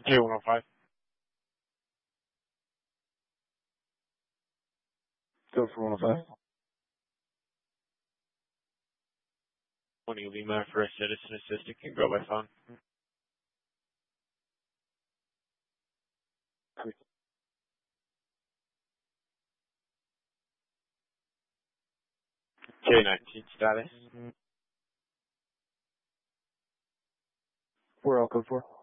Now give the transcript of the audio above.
K105. Go for 105. 20 Lima for a citizen assistant can go by phone. K19 status. Where I'll code for?